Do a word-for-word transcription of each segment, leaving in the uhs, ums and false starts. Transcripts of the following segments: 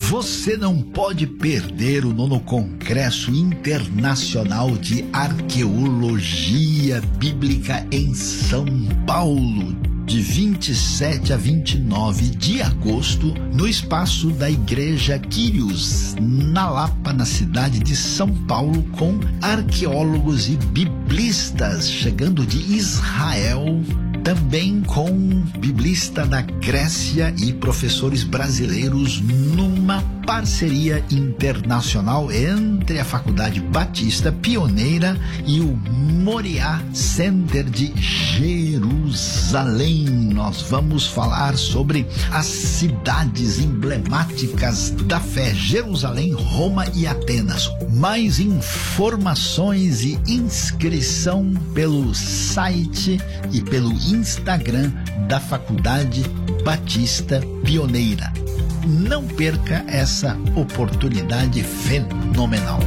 Você não pode perder o nono Congresso Internacional de Arqueologia Bíblica em São Paulo, de vinte e sete a vinte e nove de agosto, no espaço da Igreja Quírios, na Lapa, na cidade de São Paulo, com arqueólogos e biblistas chegando de Israel, também com biblista da Grécia e professores brasileiros, numa parceria internacional entre a Faculdade Batista Pioneira e o Moriá Center de Jerusalém. Nós vamos falar sobre as cidades emblemáticas da fé: Jerusalém, Roma e Atenas. Mais informações e inscrição pelo site e pelo Instagram da Faculdade Batista Pioneira. Não perca essa oportunidade fenomenal.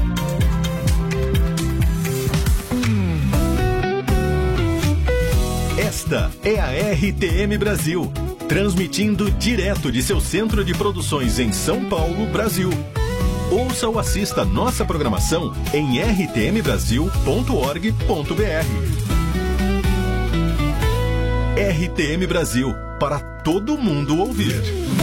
Esta é a R T M Brasil, transmitindo direto de seu centro de produções em São Paulo, Brasil. Ouça ou assista nossa programação em r t m brasil ponto org ponto b r. R T M Brasil, para todo mundo ouvir.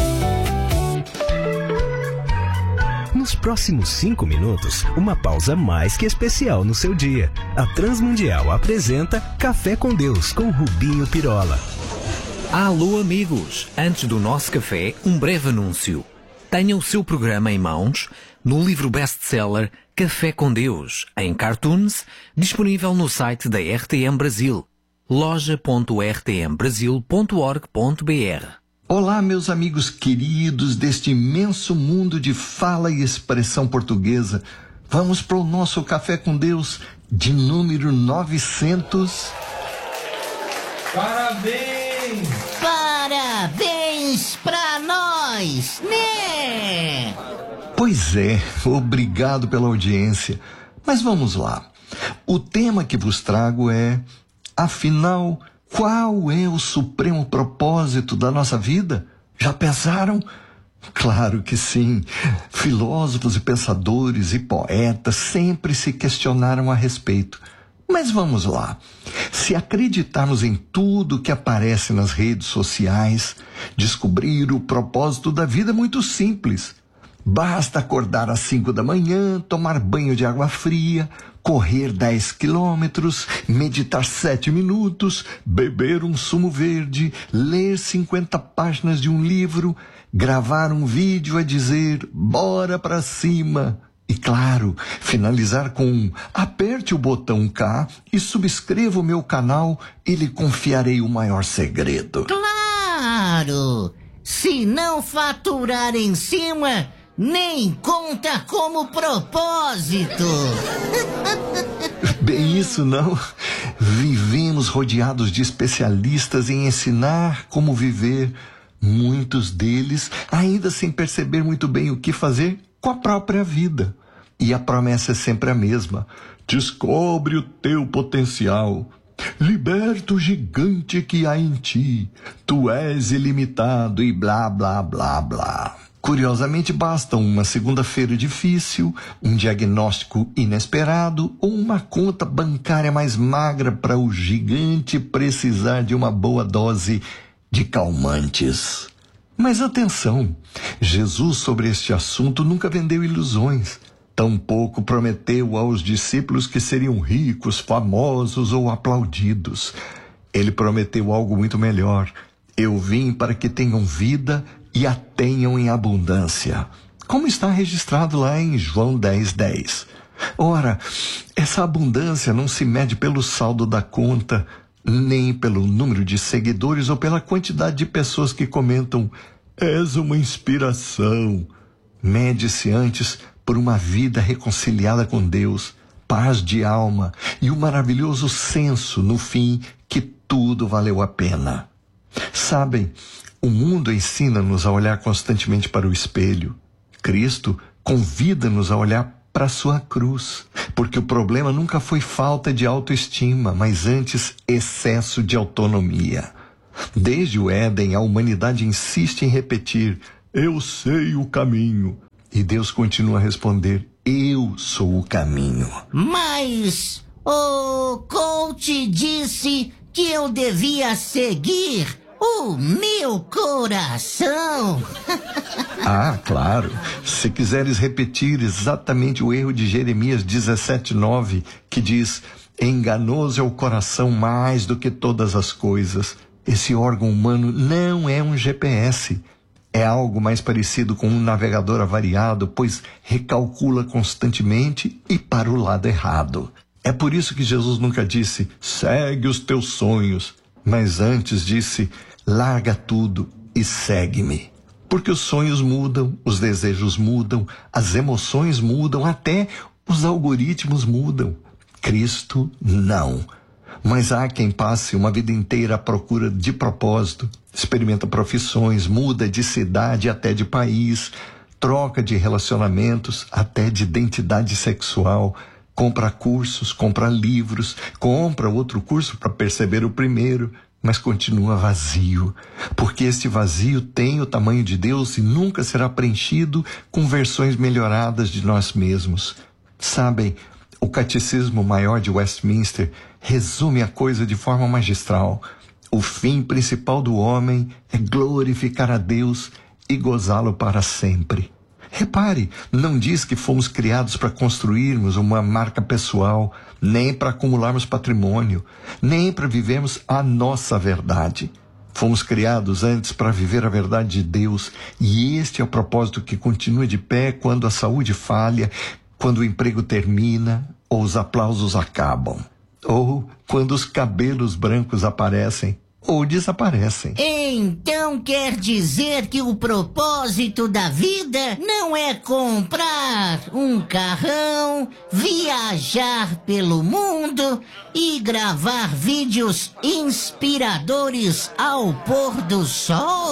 Nos próximos cinco minutos, uma pausa mais que especial no seu dia. A Transmundial apresenta Café com Deus, com Rubinho Pirola. Alô, amigos! Antes do nosso café, um breve anúncio. Tenha o seu programa em mãos no livro best-seller Café com Deus, em cartoons, disponível no site da R T M Brasil, loja ponto r t m brasil ponto org ponto b r. Olá, meus amigos queridos deste imenso mundo de fala e expressão portuguesa. Vamos para o nosso Café com Deus de número novecentos. Parabéns! Parabéns pra nós, né? Pois é, obrigado pela audiência. Mas vamos lá. O tema que vos trago é: afinal, qual é o supremo propósito da nossa vida? Já pensaram? Claro que sim. Filósofos e pensadores e poetas sempre se questionaram a respeito. Mas vamos lá. Se acreditarmos em tudo que aparece nas redes sociais, descobrir o propósito da vida é muito simples. Basta acordar às cinco da manhã, tomar banho de água fria, correr dez quilômetros, meditar sete minutos, beber um sumo verde, ler cinquenta páginas de um livro, gravar um vídeo a dizer bora pra cima. E claro, finalizar com um aperte o botão K e subscreva o meu canal e lhe confiarei o maior segredo. Claro! Se não faturar em cima, nem conta como propósito. Bem isso, não? Vivemos rodeados de especialistas em ensinar como viver, muitos deles ainda sem perceber muito bem o que fazer com a própria vida. E a promessa é sempre a mesma: descobre o teu potencial, liberta o gigante que há em ti, tu és ilimitado e blá blá blá blá. Curiosamente, basta uma segunda-feira difícil, um diagnóstico inesperado ou uma conta bancária mais magra para o gigante precisar de uma boa dose de calmantes. Mas atenção, Jesus sobre este assunto nunca vendeu ilusões. Tampouco prometeu aos discípulos que seriam ricos, famosos ou aplaudidos. Ele prometeu algo muito melhor: eu vim para que tenham vida e a tenham em abundância, como está registrado lá em João dez, dez. Ora, essa abundância não se mede pelo saldo da conta, nem pelo número de seguidores ou pela quantidade de pessoas que comentam és uma inspiração. Mede-se antes por uma vida reconciliada com Deus, paz de alma e o maravilhoso senso, no fim, que tudo valeu a pena. Sabem, o mundo ensina-nos a olhar constantemente para o espelho. Cristo convida-nos a olhar para a sua cruz, porque o problema nunca foi falta de autoestima, mas antes excesso de autonomia. Desde o Éden, a humanidade insiste em repetir: eu sei o caminho, E Deus continua a responder: eu sou o caminho. Mas o coach disse que eu devia seguir o meu coração. Ah, claro. Se quiseres repetir exatamente o erro de Jeremias dezessete, nove, que diz: enganoso é o coração mais do que todas as coisas. Esse órgão humano não é um G P S. É algo mais parecido com um navegador avariado, pois recalcula constantemente e para o lado errado. É por isso que Jesus nunca disse: segue os teus sonhos, mas antes disse: larga tudo e segue-me. Porque os sonhos mudam, os desejos mudam, as emoções mudam, até os algoritmos mudam. Cristo não. Mas há quem passe uma vida inteira à procura de propósito, experimenta profissões, muda de cidade até de país, troca de relacionamentos até de identidade sexual, compra cursos, compra livros, compra outro curso para perceber o primeiro, mas continua vazio, porque este vazio tem o tamanho de Deus e nunca será preenchido com versões melhoradas de nós mesmos. Sabem, o Catecismo Maior de Westminster resume a coisa de forma magistral. O fim principal do homem é glorificar a Deus e gozá-lo para sempre. Repare, não diz que fomos criados para construirmos uma marca pessoal, nem para acumularmos patrimônio, nem para vivermos a nossa verdade. Fomos criados antes para viver a verdade de Deus, e este é o propósito que continua de pé quando a saúde falha, quando o emprego termina ou os aplausos acabam, ou quando os cabelos brancos aparecem ou desaparecem. Então quer dizer que o propósito da vida não é comprar um carrão, viajar pelo mundo e gravar vídeos inspiradores ao pôr do sol?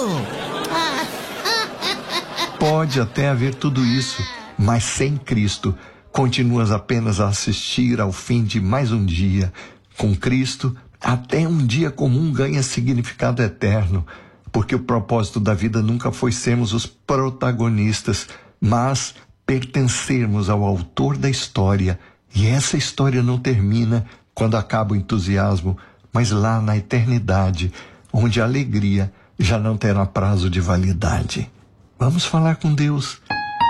Pode até haver tudo isso, mas sem Cristo, continuas apenas a assistir ao fim de mais um dia. Com Cristo, até um dia comum ganha significado eterno, porque o propósito da vida nunca foi sermos os protagonistas, mas pertencermos ao autor da história. E essa história não termina quando acaba o entusiasmo, mas lá na eternidade, onde a alegria já não terá prazo de validade. Vamos falar com Deus.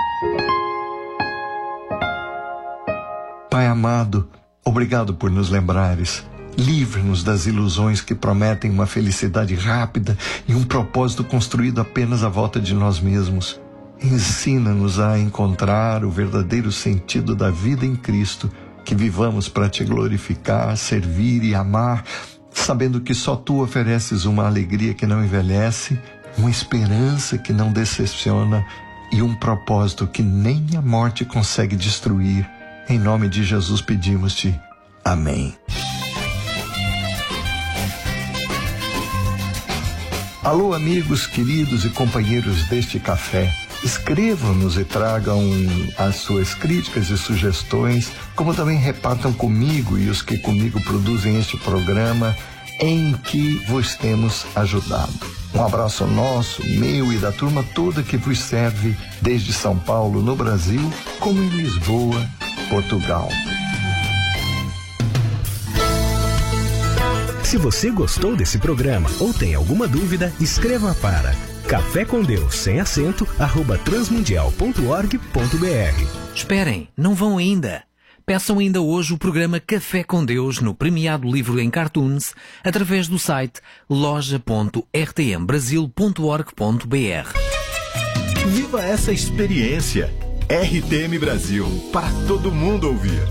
Pai amado, obrigado por nos lembrares. Livre-nos das ilusões que prometem uma felicidade rápida e um propósito construído apenas à volta de nós mesmos. Ensina-nos a encontrar o verdadeiro sentido da vida em Cristo, que vivamos para te glorificar, servir e amar, sabendo que só tu ofereces uma alegria que não envelhece, uma esperança que não decepciona e um propósito que nem a morte consegue destruir. Em nome de Jesus pedimos-te. Amém. Alô, amigos queridos e companheiros deste café. Escrevam-nos e tragam as suas críticas e sugestões, como também repartam comigo e os que comigo produzem este programa em que vos temos ajudado. Um abraço nosso, meu e da turma toda que vos serve desde São Paulo, no Brasil, como em Lisboa, Portugal. Se você gostou desse programa ou tem alguma dúvida, escreva para café com Deus sem acento arroba transmundial ponto org ponto br. Esperem, não vão ainda. Peçam ainda hoje o programa Café com Deus no premiado livro em cartoons através do site loja ponto r t m brasil ponto org ponto br. Viva essa experiência! R T M Brasil, para todo mundo ouvir.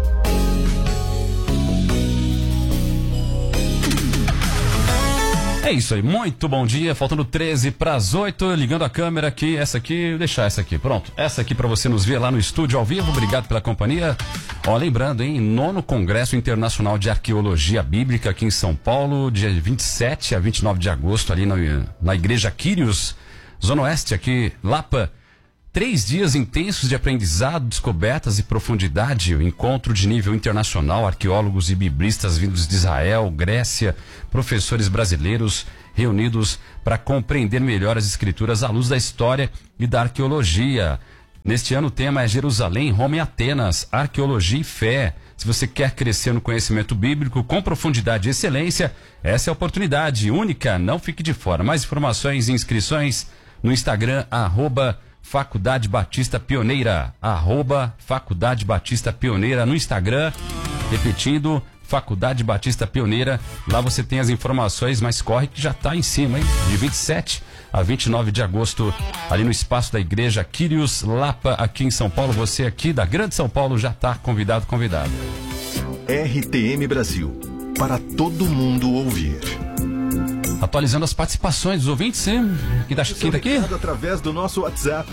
É isso aí, muito bom dia, faltando treze para as oito, ligando a câmera aqui, essa aqui, vou deixar essa aqui, pronto, essa aqui para você nos ver lá no estúdio ao vivo, obrigado pela companhia. Ó, lembrando, hein, nono Congresso Internacional de Arqueologia Bíblica aqui em São Paulo, dia vinte e sete a vinte e nove de agosto, ali na, na Igreja Quírios, Zona Oeste, aqui, Lapa. Três dias intensos de aprendizado, descobertas e profundidade, o encontro de nível internacional, arqueólogos e biblistas vindos de Israel, Grécia, professores brasileiros reunidos para compreender melhor as escrituras à luz da história e da arqueologia. Neste ano o tema é Jerusalém, Roma e Atenas, Arqueologia e Fé. Se você quer crescer no conhecimento bíblico com profundidade e excelência, essa é a oportunidade única, não fique de fora. Mais informações e inscrições no Instagram, arroba Faculdade Batista Pioneira, arroba Faculdade Batista Pioneira no Instagram, repetindo, Faculdade Batista Pioneira, lá você tem as informações, mas corre que já está em cima, hein? De vinte e sete a vinte e nove de agosto, ali no espaço da igreja Quírios Lapa, aqui em São Paulo. Você aqui da Grande São Paulo já está convidado, convidado. R T M Brasil, para todo mundo ouvir. Atualizando as participações dos ouvintes, hein? Quem tá, quem tá aqui? Através do nosso WhatsApp.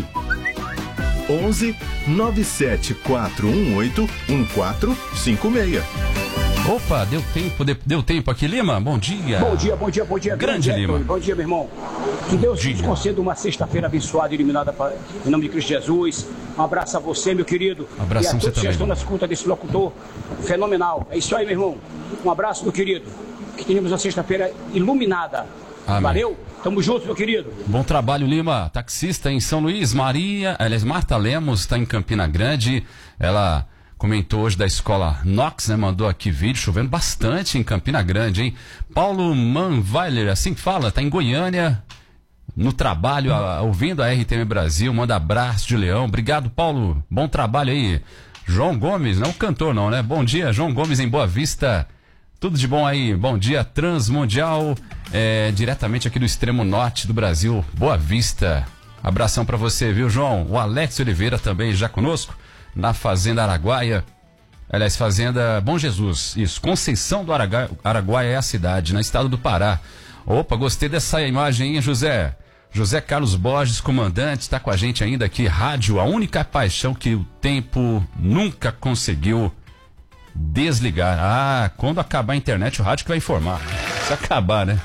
onze nove sete quatro um oito um quatro cinco seis. Opa, deu tempo, deu, deu tempo aqui, Lima? Bom dia. Bom dia, bom dia, bom dia. Grande, grande Lima. Bom dia, meu irmão. Que Deus nos conceda uma sexta-feira abençoada e iluminada pra, em nome de Cristo Jesus. Um abraço a você, meu querido. Abração e a todos que estão também. na escuta desse locutor fenomenal. É isso aí, meu irmão. Um abraço, meu querido. Que tenhamos uma sexta-feira iluminada. Amém. Valeu? Tamo junto, meu querido. Bom trabalho, Lima. Taxista em São Luís. Maria, aliás, Marta Lemos está em Campina Grande. Ela comentou hoje da escola Knox, né? Mandou aqui vídeo, chovendo bastante em Campina Grande, hein? Paulo Manweiler, assim que fala, tá em Goiânia, no trabalho, a, ouvindo a R T M Brasil, manda abraço de Leão. Obrigado, Paulo. Bom trabalho aí. João Gomes, não cantor não, né? Bom dia, João Gomes em Boa Vista. Tudo de bom aí. Bom dia, Transmundial, é, diretamente aqui do extremo norte do Brasil, Boa Vista. Abração pra você, viu, João? O Alex Oliveira também já conosco, na Fazenda Araguaia. Aliás, Fazenda Bom Jesus. Isso, Conceição do Araguaia, Araguaia é a cidade, no estado do Pará. Opa, gostei dessa imagem, hein, José? José Carlos Borges, comandante, está com a gente ainda aqui. Rádio, a única paixão que o tempo nunca conseguiu desligar. Ah, quando acabar a internet, o rádio que vai informar. Se acabar, né?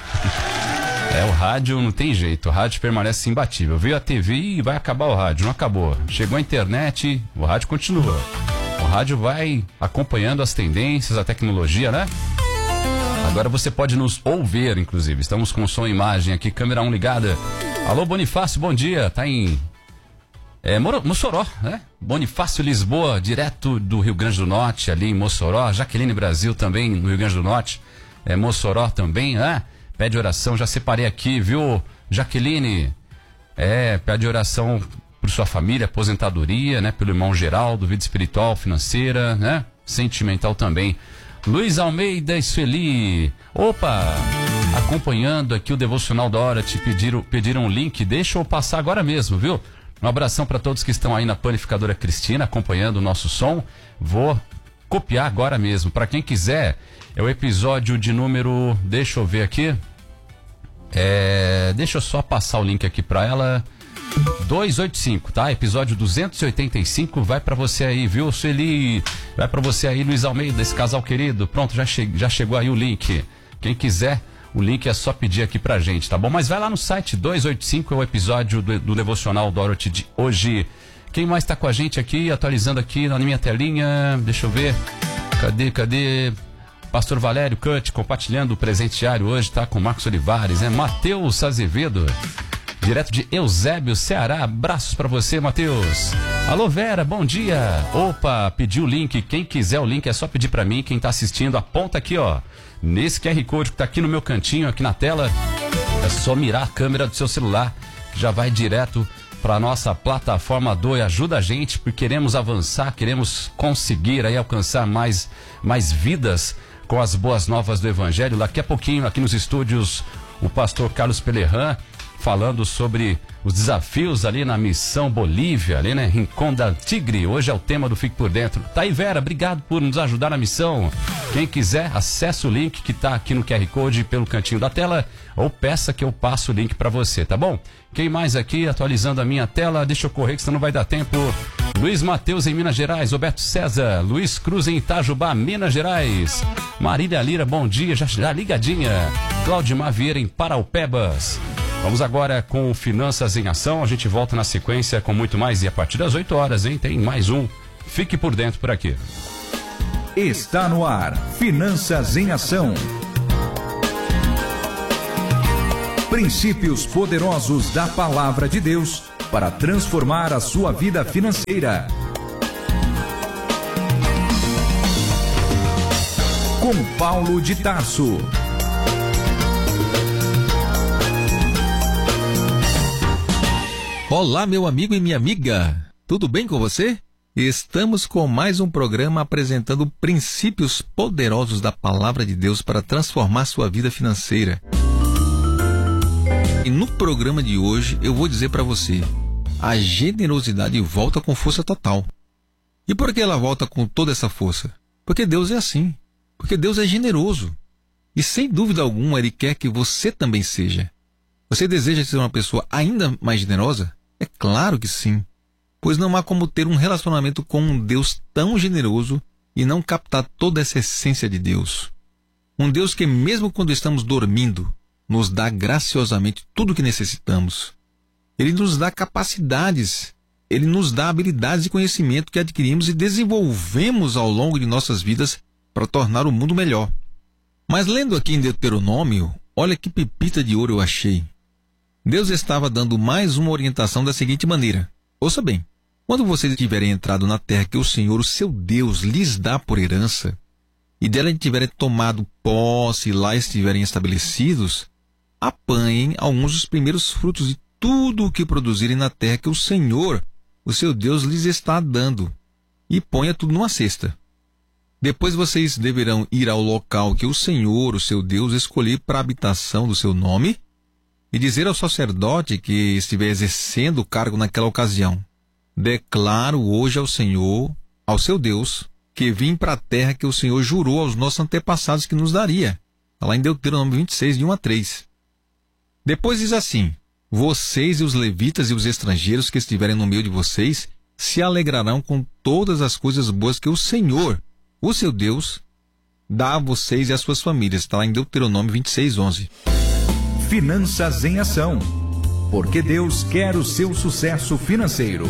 É, o rádio não tem jeito, o rádio permanece imbatível. Veio a T V e vai acabar o rádio, não acabou. Chegou a internet, o rádio continua. O rádio vai acompanhando as tendências, a tecnologia, né? Agora você pode nos ouvir, inclusive. Estamos com som e imagem aqui, câmera um ligada. Alô, Bonifácio, bom dia. Tá em é, Mossoró, né? Bonifácio Lisboa, direto do Rio Grande do Norte, ali em Mossoró. Jaqueline Brasil também, no Rio Grande do Norte. É, Mossoró também, né? Pede oração, já separei aqui, viu, Jaqueline? É, pede oração por sua família, aposentadoria, né? Pelo irmão Geraldo, vida espiritual, financeira, né? Sentimental também. Luiz Almeida e Sueli. Opa! Acompanhando aqui o Devocional da Hora, te pediram, pediram um link, deixa eu passar agora mesmo, viu? Um abração para todos que estão aí na Panificadora Cristina, acompanhando o nosso som. Vou copiar agora mesmo. Para quem quiser, é o episódio de número... Deixa eu ver aqui. É, deixa eu só passar o link aqui para ela. duzentos e oitenta e cinco, tá? Episódio duzentos e oitenta e cinco, vai pra você aí, viu, Sueli? Vai pra você aí, Luiz Almeida, esse casal querido. Pronto, já, che já chegou aí o link. Quem quiser, o link é só pedir aqui pra gente, tá bom? Mas vai lá no site, duzentos e oitenta e cinco é o episódio do, do Devocional Dorothy de hoje. Quem mais tá com a gente aqui, atualizando aqui na minha telinha? Deixa eu ver. Cadê, cadê? Pastor Valério Cut, compartilhando o presente diário hoje, tá? Com Marcos Olivares, né? Matheus Azevedo, direto de Eusébio, Ceará. Abraços pra você, Matheus. Alô, Vera, bom dia. Opa, pediu o link. Quem quiser o link é só pedir pra mim. Quem tá assistindo, aponta aqui, ó. Nesse Q R Code que tá aqui no meu cantinho, aqui na tela. É só mirar a câmera do seu celular, que já vai direto pra nossa plataforma do E. Ajuda a gente, porque queremos avançar, queremos conseguir aí alcançar mais, mais vidas com as boas novas do Evangelho. Daqui a pouquinho, aqui nos estúdios, o pastor Carlos Pelerran, falando sobre os desafios ali na missão Bolívia, ali, né? Rincón del Tigre. Hoje é o tema do Fique por Dentro. Tá aí, Vera, obrigado por nos ajudar na missão. Quem quiser, acesse o link que tá aqui no Q R Code pelo cantinho da tela, ou peça que eu passo o link para você, tá bom? Quem mais aqui, atualizando a minha tela? Deixa eu correr que senão não vai dar tempo. Luiz Mateus em Minas Gerais, Roberto César, Luiz Cruz em Itajubá, Minas Gerais, Marília Lira, bom dia, já, já ligadinha. Claudimar Vieira em Paraupebas. Vamos agora com Finanças em Ação. A gente volta na sequência com muito mais e a partir das oito horas, hein? Tem mais um. Fique por dentro por aqui. Está no ar. Finanças em Ação. Princípios poderosos da Palavra de Deus para transformar a sua vida financeira. Com Paulo de Tarso. Olá, meu amigo e minha amiga. Tudo bem com você? Estamos com mais um programa apresentando princípios poderosos da Palavra de Deus para transformar sua vida financeira. E no programa de hoje eu vou dizer para você, a generosidade volta com força total. E por que ela volta com toda essa força? Porque Deus é assim. Porque Deus é generoso. E sem dúvida alguma Ele quer que você também seja. Você deseja ser uma pessoa ainda mais generosa? É claro que sim. Pois não há como ter um relacionamento com um Deus tão generoso e não captar toda essa essência de Deus. Um Deus que mesmo quando estamos dormindo, nos dá graciosamente tudo o que necessitamos. Ele nos dá capacidades, Ele nos dá habilidades e conhecimento que adquirimos e desenvolvemos ao longo de nossas vidas para tornar o mundo melhor. Mas lendo aqui em Deuteronômio, olha que pepita de ouro eu achei. Deus estava dando mais uma orientação da seguinte maneira. Ouça bem. Quando vocês tiverem entrado na terra que o Senhor, o seu Deus, lhes dá por herança, e dela tiverem tomado posse e lá estiverem estabelecidos, apanhem alguns dos primeiros frutos de tudo o que produzirem na terra que o Senhor, o seu Deus, lhes está dando, e ponha tudo numa cesta. Depois vocês deverão ir ao local que o Senhor, o seu Deus, escolher para a habitação do seu nome, e dizer ao sacerdote que estiver exercendo o cargo naquela ocasião: declaro hoje ao Senhor, ao seu Deus, que vim para a terra que o Senhor jurou aos nossos antepassados que nos daria. Está lá em Deuteronômio vinte e seis, de um a três. Depois diz assim: vocês e os levitas e os estrangeiros que estiverem no meio de vocês se alegrarão com todas as coisas boas que o Senhor, o seu Deus, dá a vocês e às suas famílias. Está lá em Deuteronômio vinte e seis, onze. Finanças em Ação. Porque Deus quer o seu sucesso financeiro.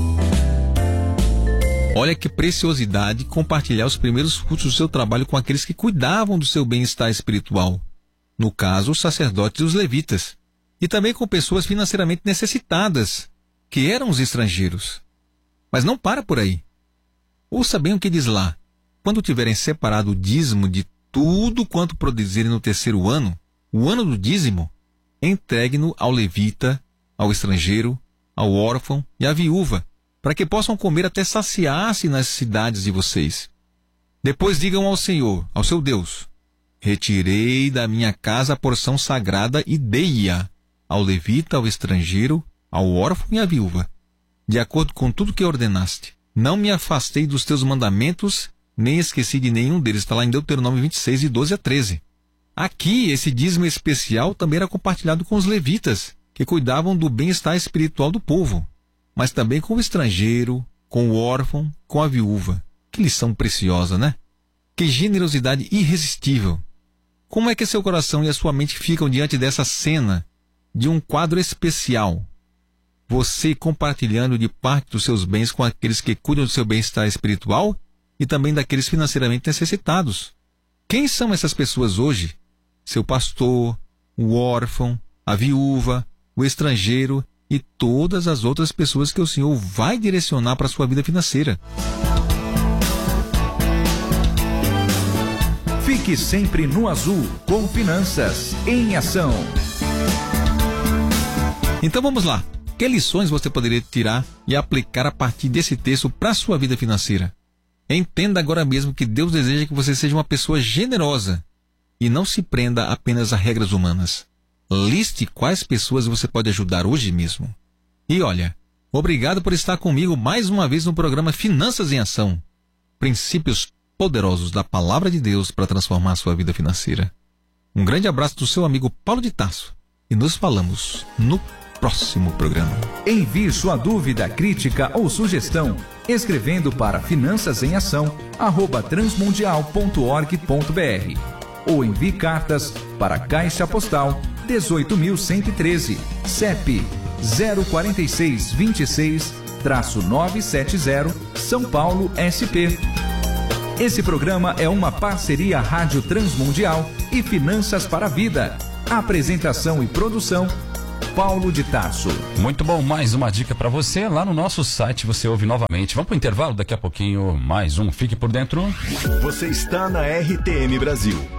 Olha que preciosidade compartilhar os primeiros frutos do seu trabalho com aqueles que cuidavam do seu bem-estar espiritual. No caso, os sacerdotes e os levitas. E também com pessoas financeiramente necessitadas, que eram os estrangeiros. Mas não para por aí. Ouça bem o que diz lá. Quando tiverem separado o dízimo de tudo quanto produzirem no terceiro ano, o ano do dízimo, entregue-no ao levita, ao estrangeiro, ao órfão e à viúva, para que possam comer até saciar-se nas cidades de vocês. Depois digam ao Senhor, ao seu Deus: retirei da minha casa a porção sagrada e dei-a ao levita, ao estrangeiro, ao órfão e à viúva, de acordo com tudo que ordenaste. Não me afastei dos teus mandamentos, nem esqueci de nenhum deles. Está lá em Deuteronômio vinte e seis, de doze a treze. Aqui, esse dízimo especial também era compartilhado com os levitas, que cuidavam do bem-estar espiritual do povo, mas também com o estrangeiro, com o órfão, com a viúva. Que lição preciosa, né? Que generosidade irresistível. Como é que seu coração e a sua mente ficam diante dessa cena de um quadro especial? Você compartilhando de parte dos seus bens com aqueles que cuidam do seu bem-estar espiritual e também daqueles financeiramente necessitados. Quem são essas pessoas hoje? Seu pastor, o órfão, a viúva, o estrangeiro e todas as outras pessoas que o Senhor vai direcionar para a sua vida financeira. Fique sempre no azul com Finanças em Ação. Então vamos lá. Que lições você poderia tirar e aplicar a partir desse texto para a sua vida financeira? Entenda agora mesmo que Deus deseja que você seja uma pessoa generosa e não se prenda apenas a regras humanas. Liste quais pessoas você pode ajudar hoje mesmo. E olha, obrigado por estar comigo mais uma vez no programa Finanças em Ação. Princípios poderosos da Palavra de Deus para transformar a sua vida financeira. Um grande abraço do seu amigo Paulo de Tarso e nos falamos no próximo programa. Envie sua dúvida, crítica ou sugestão escrevendo para finanças em ação arroba transmundial ponto org ponto br ou envie cartas para Caixa Postal dezoito mil cento e treze, C E P zero quatro seis dois seis nove sete zero, São Paulo, S P. Esse programa é uma parceria Rádio Transmundial e Finanças para a Vida. Apresentação e produção Paulo de Tarso. Muito bom, mais uma dica para você. Lá no nosso site você ouve novamente. Vamos pro intervalo, daqui a pouquinho mais um. Fique por dentro. Você está na R T M Brasil.